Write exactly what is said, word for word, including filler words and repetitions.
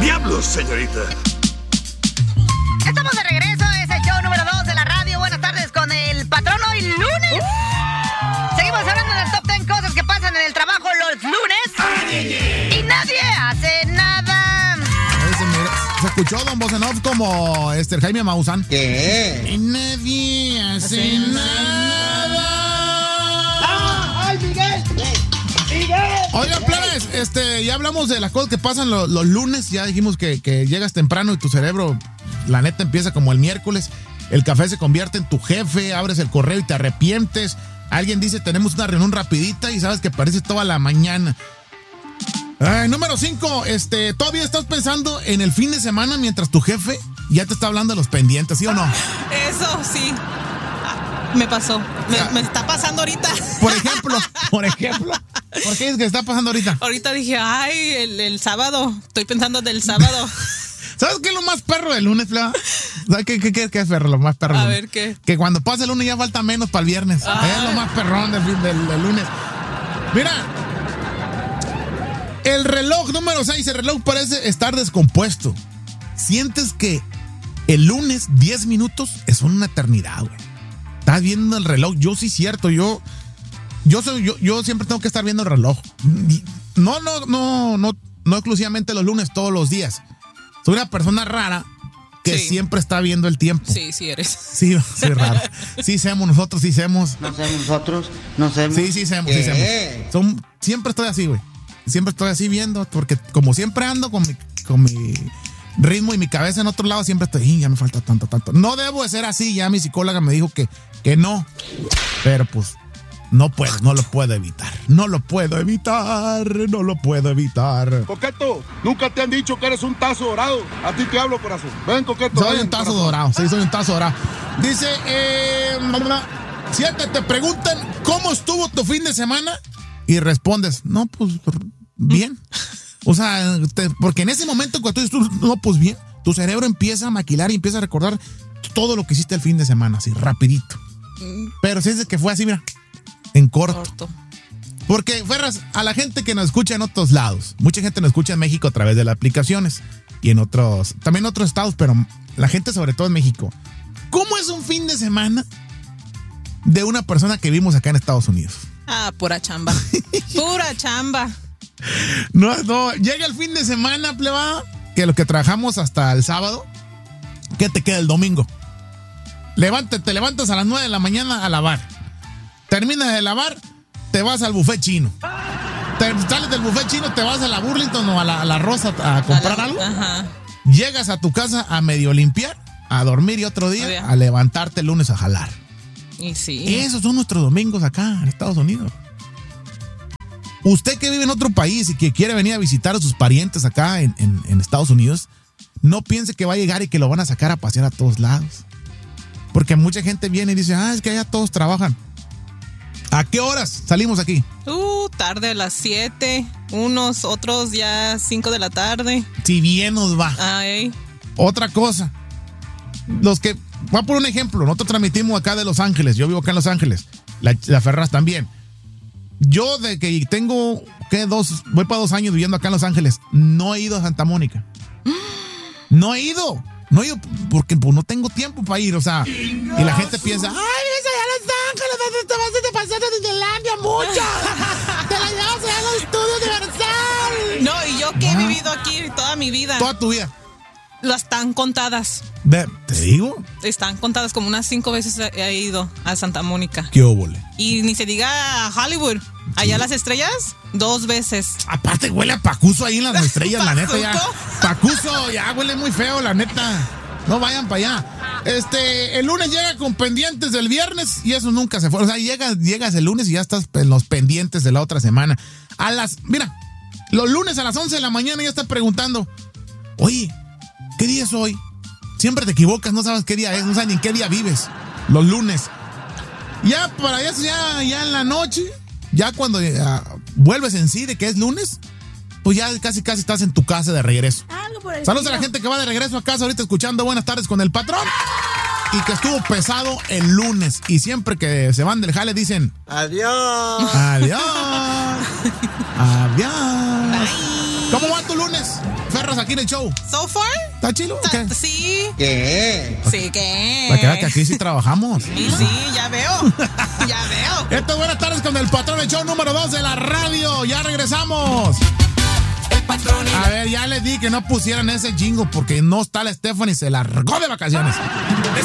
¡Diablos, señorita! Estamos de regreso, es el show número dos de la radio. Buenas tardes con el patrón hoy lunes. Seguimos hablando del top ten cosas que pasan en el trabajo los lunes. Y nadie hace nada. Ese, mira, se escuchó Don Bosenov como este, Jaime Maussan. ¿Qué? Y nadie hace, hace nada. ¡Ah! ¡Ay, Miguel! ¡Miguel! Oiga, plebes, este, ya hablamos de las cosas que pasan los, los lunes. Ya dijimos que, que llegas temprano y tu cerebro, la neta, empieza como el miércoles. El café se convierte en tu jefe, abres el correo y te arrepientes. Alguien dice, tenemos una reunión rapidita y sabes que parece toda la mañana. Ay, número cinco, este, todavía estás pensando en el fin de semana mientras tu jefe ya te está hablando de los pendientes, ¿sí o no? Eso sí. Me pasó. Me, me está pasando ahorita. Por ejemplo, por ejemplo. ¿Por qué es que está pasando ahorita? Ahorita dije, ay, el, el sábado. Estoy pensando del sábado. ¿Sabes qué es lo más perro del lunes, Flava? ¿Sabes qué, qué, qué, qué es perro? Lo más perro. A ver, ¿qué? Que cuando pasa el lunes ya falta menos para el viernes. Ah. Es lo más perrón del, del, del lunes. Mira, el reloj número seis, el reloj parece estar descompuesto. Sientes que el lunes diez minutos es una eternidad, güey. Estás viendo el reloj. Yo sí, cierto, yo... Yo, soy, yo, yo siempre tengo que estar viendo el reloj. No, no, no, no, no exclusivamente los lunes, todos los días. Soy una persona rara que sí. siempre está viendo el tiempo. Sí, sí eres. Sí, sí, raro. Sí, semos nosotros, sí semos. No semos nosotros, no semos. Sí, sí semos, sí semos. Son, siempre estoy así, güey. Siempre estoy así viendo, porque como siempre ando con mi, con mi ritmo y mi cabeza en otro lado, siempre estoy, ya me falta tanto, tanto. No debo de ser así, ya mi psicóloga me dijo que, que no. Pero pues... No puedo, no lo puedo evitar. No lo puedo evitar, no lo puedo evitar. Coqueto, nunca te han dicho que eres un tazo dorado. A ti te hablo, corazón. Ven, Coqueto. Soy ven, un tazo corazón. dorado, sí, soy un tazo dorado. Dice, eh, siete, te preguntan, ¿cómo estuvo tu fin de semana? Y respondes, no, pues, bien. O sea, te, porque en ese momento cuando tú dices, no, pues bien, tu cerebro empieza a maquilar y empieza a recordar todo lo que hiciste el fin de semana, así, rapidito. Pero si es que fue así, mira. En corto. corto. Porque, Ferras, a la gente que nos escucha en otros lados, mucha gente nos escucha en México a través de las aplicaciones y en otros, también en otros estados, pero la gente sobre todo en México. ¿Cómo es un fin de semana de una persona que vimos acá en Estados Unidos? Ah, pura chamba. Pura chamba. No, no, llega el fin de semana, pleba, que lo que trabajamos hasta el sábado, ¿qué te queda el domingo? Levántate, te levantas a las nueve de la mañana a lavar. Terminas de lavar, te vas al buffet chino. Te sales del buffet chino, te vas a la Burlington o a la, a la Rosa a comprar a la, algo. Ajá. Llegas a tu casa a medio limpiar, a dormir y otro día Obvio. a levantarte el lunes a jalar. Y sí. Esos son nuestros domingos acá en Estados Unidos. Usted que vive en otro país y que quiere venir a visitar a sus parientes acá en, en, en Estados Unidos, no piense que va a llegar y que lo van a sacar a pasear a todos lados. Porque mucha gente viene y dice, ah, es que allá todos trabajan. ¿A qué horas salimos aquí? Uh, tarde a las siete, unos otros ya cinco de la tarde. Si bien nos va. Ay. Otra cosa. Los que, voy a poner un ejemplo, nosotros transmitimos acá de Los Ángeles, yo vivo acá en Los Ángeles, la, la Ferraz también. Yo de que tengo, ¿qué? Dos, voy para dos años viviendo acá en Los Ángeles, no he ido a Santa Mónica. No he ido. No he ido porque pues, no tengo tiempo para ir, o sea, y la gente piensa, ay, esa ya Los Ángeles, ¿dónde te vas a pasar a Disneylandia mucho? Te la llevas allá al estudio Universal. No, y yo que ah. he vivido aquí toda mi vida. Toda tu vida. Las están contadas. Ve, ¿te digo? Están contadas, como unas cinco veces he ido a Santa Mónica. ¿Qué óvole? Y ni se diga a Hollywood. Allá sí. Las estrellas, dos veces. Aparte huele a pacuso ahí en las estrellas, la neta ya. Pacuso, ya huele muy feo, la neta. No vayan para allá. Este, el lunes llega con pendientes del viernes y eso nunca se fue. O sea, llegas, llegas el lunes y ya estás en los pendientes de la otra semana. A las, mira, los lunes a las once de la mañana ya estás preguntando, oye, ¿qué día es hoy? Siempre te equivocas, no sabes qué día es, no sabes ni en qué día vives. Los lunes. Ya para allá, ya, ya en la noche, ya cuando uh, vuelves en sí de que es lunes, pues ya casi casi estás en tu casa de regreso. Saludos a la gente que va de regreso a casa ahorita escuchando Buenas Tardes con el Patrón. Y que estuvo pesado el lunes. Y siempre que se van del jale dicen adiós. Adiós. Adiós. Bye. ¿Cómo va tu lunes, Ferras? estás aquí en el show? So far. ¿Está chido? Ta- ¿Qué? Sí. ¿Qué? Sí, ¿qué? Para que veas que aquí sí trabajamos. Y sí, ya veo. Ya veo. Esto es Buenas Tardes con el Patrón, el show número dos de la radio. Ya regresamos. El patrón y A ver, ya les di que no pusieran ese jingo porque no está la Stephanie, se largó de vacaciones. de